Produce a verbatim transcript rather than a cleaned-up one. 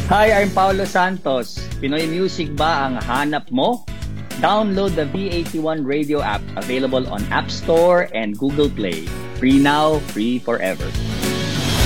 Hi, I'm Paulo Santos. Pinoy Music ba ang hanap mo? Download the V eighty-one Radio app, available on App Store and Google Play. Free now, free forever.